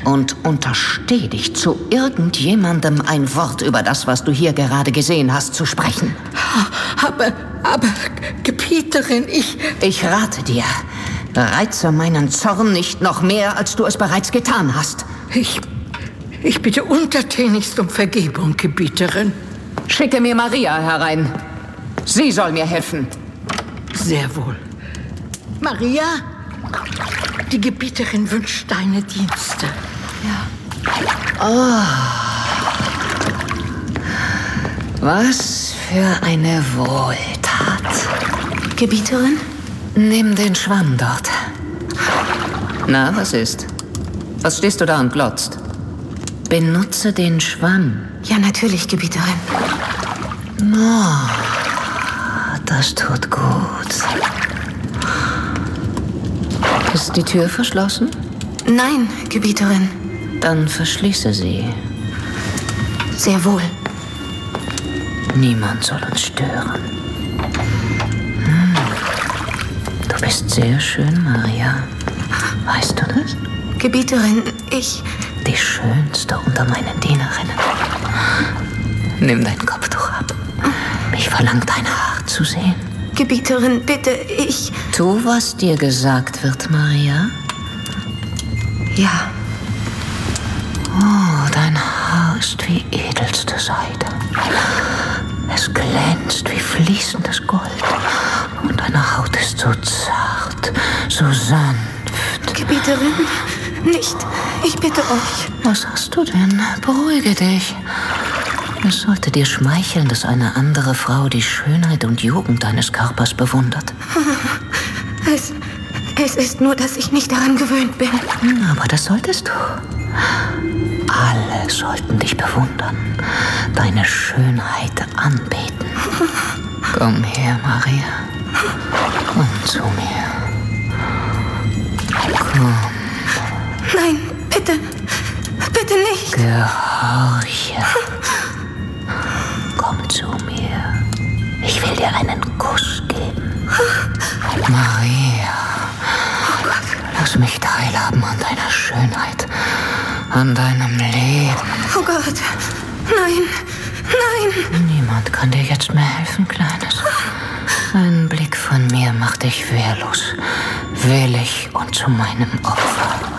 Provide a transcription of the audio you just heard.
und untersteh dich, zu irgendjemandem ein Wort über das, was du hier gerade gesehen hast, zu sprechen. Aber, Gebieterin, Ich rate dir, reize meinen Zorn nicht noch mehr, als du es bereits getan hast. Ich bitte untertänigst um Vergebung, Gebieterin. Schicke mir Maria herein. Sie soll mir helfen. Sehr wohl. Maria, die Gebieterin wünscht deine Dienste. Ja. Oh. Was für eine Wohltat. Gebieterin? Nimm den Schwamm dort. Na, was ist? Was stehst du da und glotzt? Benutze den Schwamm. Ja, natürlich, Gebieterin. Oh, das tut gut. Ist die Tür verschlossen? Nein, Gebieterin. Dann verschließe sie. Sehr wohl. Niemand soll uns stören. Du bist sehr schön, Maria. Weißt du das? Gebieterin, Die schönste unter meinen Dienerinnen. Nimm dein Kopftuch ab. Ich verlange dein Haar zu sehen. Gebieterin, bitte, Tu, was dir gesagt wird, Maria. Ja. Oh, dein Haar ist wie edelste Seide. Es glänzt wie fließendes Gold. Und deine Haut ist so zart, so sanft. Gebieterin, nicht. Ich bitte euch. Was hast du denn? Beruhige dich. Es sollte dir schmeicheln, dass eine andere Frau die Schönheit und Jugend deines Körpers bewundert. Es ist nur, dass ich nicht daran gewöhnt bin. Aber das solltest du. Alle sollten dich bewundern, deine Schönheit anbeten. Komm her, Maria. Komm zu mir. Komm. Nein, bitte. Bitte nicht. Gehorche. Komm zu mir. Ich will dir einen Kuss geben. Maria. Lass mich teilhaben an deiner Schönheit, an deinem Leben. Oh Gott. Nein. Nein. Niemand kann dir jetzt mehr helfen, Kleines. Ein Blick von mir macht dich wehrlos, willig und zu meinem Opfer.